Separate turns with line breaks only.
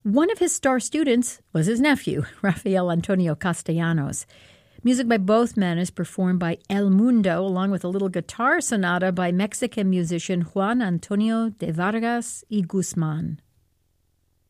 One of his star students was his nephew, Rafael Antonio Castellanos. Music by both men is performed by El Mundo, along with a little guitar sonata by Mexican musician Juan Antonio de Vargas y Guzman.